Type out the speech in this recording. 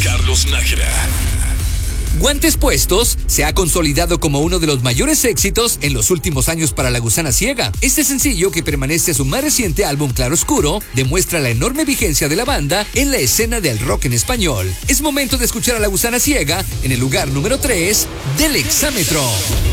Carlos Nájera. Guantes Puestos se ha consolidado como uno de los mayores éxitos en los últimos años para La Gusana Ciega. Este sencillo, que permanece a su más reciente álbum Claro Oscuro, demuestra la enorme vigencia de la banda en la escena del rock en español. Es momento de escuchar a La Gusana Ciega en el lugar número 3 del Exámetro.